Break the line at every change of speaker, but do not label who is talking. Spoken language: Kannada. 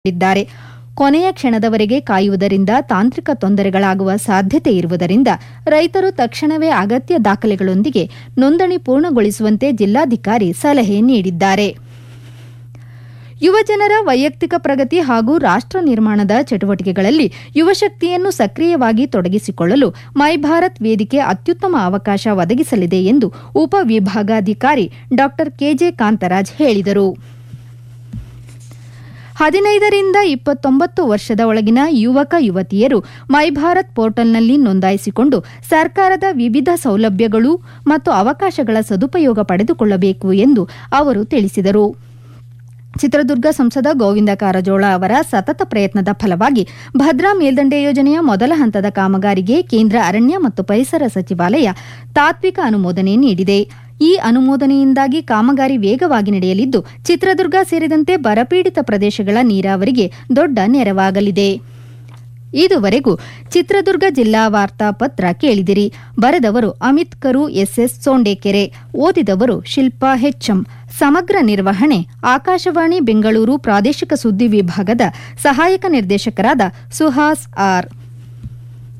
ಮಾಡಿದ್ದಾರೆ. ಕೊನೆಯ ಕ್ಷಣದವರೆಗೆ ಕಾಯುವುದರಿಂದ ತಾಂತ್ರಿಕ ತೊಂದರೆಗಳಾಗುವ ಸಾಧ್ಯತೆ ಇರುವುದರಿಂದ ರೈತರು ತಕ್ಷಣವೇ ಅಗತ್ಯ ದಾಖಲೆಗಳೊಂದಿಗೆ ನೋಂದಣಿ ಪೂರ್ಣಗೊಳಿಸುವಂತೆ ಜಿಲ್ಲಾಧಿಕಾರಿ ಸಲಹೆ ನೀಡಿದ್ದಾರೆ. ಯುವಜನರ ವೈಯಕ್ತಿಕ ಪ್ರಗತಿ ಹಾಗೂ ರಾಷ್ಟ್ರ ನಿರ್ಮಾಣದ ಚಟುವಟಿಕೆಗಳಲ್ಲಿ ಯುವಶಕ್ತಿಯನ್ನು ಸಕ್ರಿಯವಾಗಿ ತೊಡಗಿಸಿಕೊಳ್ಳಲು ಮೈ ಭಾರತ್ ವೇದಿಕೆ ಅತ್ಯುತ್ತಮ ಅವಕಾಶ ಒದಗಿಸಲಿದೆ ಎಂದು ಉಪವಿಭಾಗಾಧಿಕಾರಿ ಡಾ ಕೆಜೆ ಕಾಂತರಾಜ್ ಹೇಳಿದರು. 15 ರಿಂದ 29 ವರ್ಷದ ಒಳಗಿನ ಯುವಕ ಯುವತಿಯರು ಮೈ ಭಾರತ್ ಪೋರ್ಟಲ್ನಲ್ಲಿ ನೋಂದಾಯಿಸಿಕೊಂಡು ಸರ್ಕಾರದ ವಿವಿಧ ಸೌಲಭ್ಯಗಳು ಮತ್ತು ಅವಕಾಶಗಳ ಸದುಪಯೋಗ ಪಡೆದುಕೊಳ್ಳಬೇಕು ಎಂದು ಅವರು ತಿಳಿಸಿದರು. ಚಿತ್ರದುರ್ಗ ಸಂಸದ ಗೋವಿಂದ ಕಾರಜೋಳ ಅವರ ಸತತ ಪ್ರಯತ್ನದ ಫಲವಾಗಿ ಭದ್ರಾ ಮೇಲ್ದಂಡೆ ಯೋಜನೆಯ ಮೊದಲ ಹಂತದ ಕಾಮಗಾರಿಗೆ ಕೇಂದ್ರ ಅರಣ್ಯ ಮತ್ತು ಪರಿಸರ ಸಚಿವಾಲಯ ತಾತ್ವಿಕ ಅನುಮೋದನೆ ನೀಡಿದೆ. ಈ ಅನುಮೋದನೆಯಿಂದಾಗಿ ಕಾಮಗಾರಿ ವೇಗವಾಗಿ ನಡೆಯಲಿದ್ದು ಚಿತ್ರದುರ್ಗ ಸೇರಿದಂತೆ ಬರಪೀಡಿತ ಪ್ರದೇಶಗಳ ನೀರಾವರಿಗೆ ದೊಡ್ಡ ನೆರವಾಗಲಿದೆ. ಇದುವರೆಗೂ ಚಿತ್ರದುರ್ಗ ಜಿಲ್ಲಾ ವಾರ್ತಾ ಪತ್ರ ಕೇಳಿದಿರಿ. ಬರೆದವರು ಅಮಿತ್ ಕರು ಎಸ್ಎಸ್ ಸೋಂಡೇಕೆರೆ, ಓದಿದವರು ಶಿಲ್ಪಾ ಹೆಚ್ಎಂ. ಸಮಗ್ರ ನಿರ್ವಹಣೆ ಆಕಾಶವಾಣಿ ಬೆಂಗಳೂರು ಪ್ರಾದೇಶಿಕ ಸುದ್ದಿ ವಿಭಾಗದ ಸಹಾಯಕ ನಿರ್ದೇಶಕರಾದ ಸುಹಾಸ್ ಆರ್.